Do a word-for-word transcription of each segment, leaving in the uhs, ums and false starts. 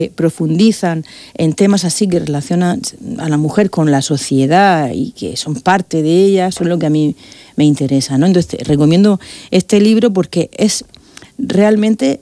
profundizan en temas así que relacionan a la mujer con la sociedad y que son parte de ella, son lo que a mí me interesa, ¿no? Entonces te recomiendo este libro porque es realmente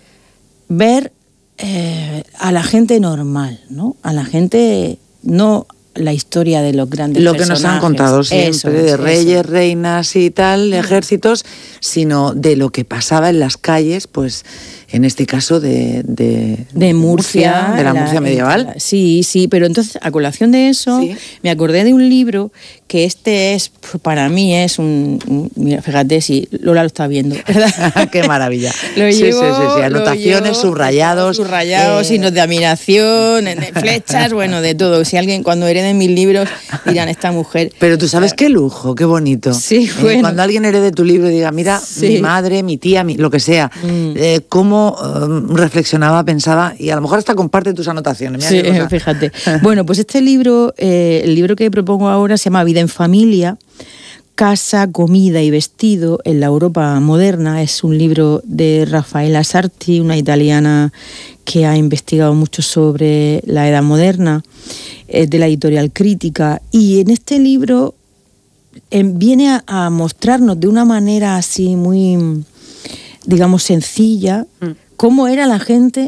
ver eh, a la gente normal, ¿no? A la gente, no la historia de los grandes lo personajes. Lo que nos han contado siempre, eso, de eso. Reyes, reinas y tal, ejércitos, sino de lo que pasaba en las calles, pues en este caso de, de, de Murcia, Murcia, de la, la Murcia medieval. La, sí, sí, pero entonces a colación de eso ¿Sí? me acordé de un libro que este es, para mí es un, un mira, fíjate si Lola lo está viendo, ¿verdad? Qué maravilla. Lo sí, llevo, sí, sí, sí, anotaciones, llevo, subrayados. Subrayados, eh... signos de admiración, flechas, bueno, de todo. Si alguien cuando hereden mis libros dirán, esta mujer... Pero tú sabes qué lujo, qué bonito. Sí, eh, bueno. Cuando alguien herede tu libro y diga, mira, sí. mi madre, mi tía, mi, lo que sea, mm. eh, cómo um, reflexionaba, pensaba, y a lo mejor hasta comparte tus anotaciones. Mira sí, fíjate. Bueno, pues este libro, eh, el libro que propongo ahora se llama Vida en Familia, Casa, Comida y Vestido en la Europa Moderna. Es un libro de Raffaella Sarti, una italiana que ha investigado mucho sobre la edad moderna, es de la editorial Crítica, y en este libro eh, viene a, a mostrarnos de una manera así muy, digamos, sencilla, mm. cómo era la gente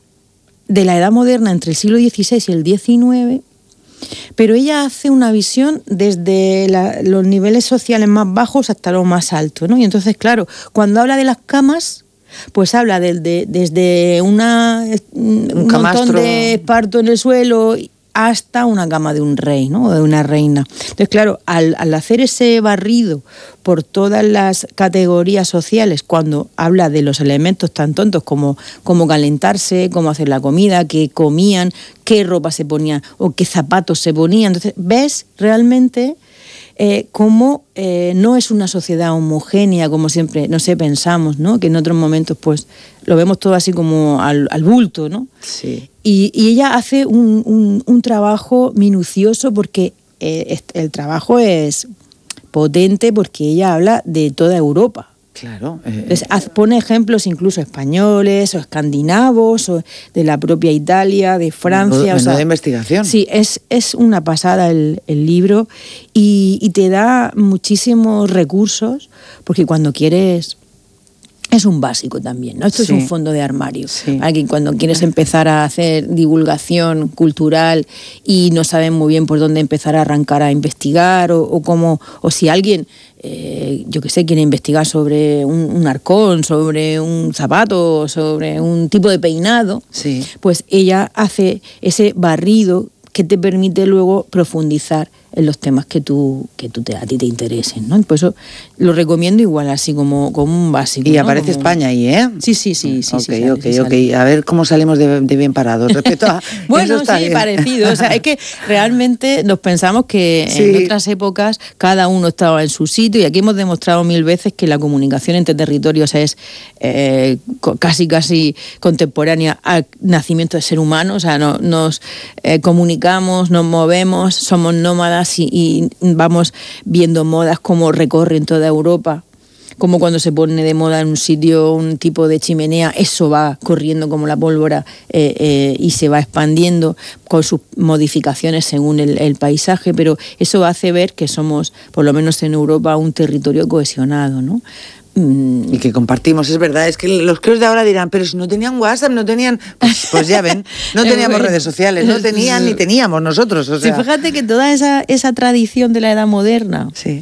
de la edad moderna entre el siglo dieciséis y el diecinueve, pero ella hace una visión desde la, los niveles sociales más bajos hasta los más altos, ¿no? Y entonces, claro, cuando habla de las camas, pues habla de, de, desde una, un, un montón de esparto en el suelo hasta una cama de un rey, ¿no? O de una reina. Entonces, claro, al, al hacer ese barrido por todas las categorías sociales, cuando habla de los elementos tan tontos como, como calentarse, cómo hacer la comida, qué comían, qué ropa se ponían o qué zapatos se ponían, entonces ves realmente eh, cómo eh, no es una sociedad homogénea como siempre, no sé, pensamos, ¿no? Que en otros momentos pues lo vemos todo así como al, al bulto, ¿no? Sí. Y, y ella hace un, un, un trabajo minucioso porque eh, el trabajo es potente porque ella habla de toda Europa. Claro. Eh, Entonces, pone ejemplos incluso españoles o escandinavos o de la propia Italia, de Francia. Menudo, o sea, de investigación. Sí, es, es una pasada el, el libro y, y te da muchísimos recursos porque cuando quieres... Es un básico también, ¿no? Esto sí. es un fondo de armario. Sí. Aquí cuando quieres empezar a hacer divulgación cultural y no sabes muy bien por dónde empezar a arrancar a investigar o, o cómo, o si alguien, eh, yo qué sé, quiere investigar sobre un, un arcón, sobre un zapato, sobre un tipo de peinado, sí. pues ella hace ese barrido que te permite luego profundizar en los temas que tú que tú te, a ti te interesen, ¿no? Por eso lo recomiendo igual así como, como un básico. Y ¿no? aparece como... España ahí, ¿eh? Sí, sí, sí. sí ok, sí, sale, ok, sí ok. A ver cómo salimos de, de bien parados respecto a... Bueno, sí, bien. Parecido. O sea, es que realmente nos pensamos que sí. en otras épocas cada uno estaba en su sitio y aquí hemos demostrado mil veces que la comunicación entre territorios es eh, casi, casi contemporánea al nacimiento del ser humano. O sea, no, nos eh, comunicamos, nos movemos, somos nómadas y, y vamos viendo modas como recorren toda Europa, como cuando se pone de moda en un sitio un tipo de chimenea, eso va corriendo como la pólvora eh, eh, y se va expandiendo con sus modificaciones según el, el paisaje, pero eso hace ver que somos, por lo menos en Europa, un territorio cohesionado, ¿no? Y que compartimos, es verdad, es que los críos de ahora dirán, pero si no tenían WhatsApp, no tenían, pues, pues ya ven, no teníamos redes sociales, no tenían ni teníamos nosotros, o sea. Sí, fíjate que toda esa, esa tradición de la edad moderna sí.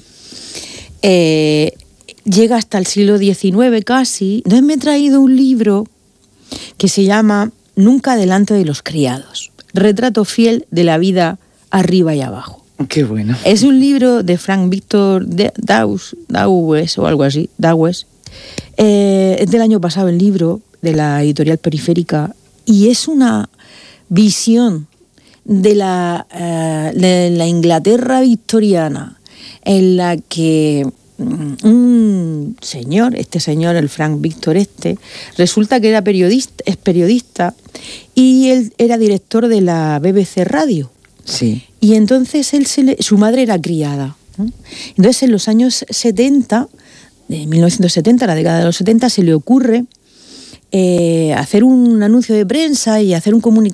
eh, llega hasta el siglo diecinueve casi. Entonces me he traído un libro que se llama Nunca delante de los criados, retrato fiel de la vida arriba y abajo. Qué bueno. Es un libro de Frank Victor Dawes, Dawes o algo así, Dawes. Eh, es del año pasado el libro, de la editorial Periférica, y es una visión de la, uh, de la Inglaterra victoriana en la que un señor, este señor, el Frank Victor este, resulta que era periodista, es periodista y él era director de la B B C Radio. Sí. Y entonces él se le, su madre era criada, ¿no? Entonces en los años setenta, de mil novecientos setenta, la década de los setenta, se le ocurre eh, hacer un anuncio de prensa y hacer un comunicado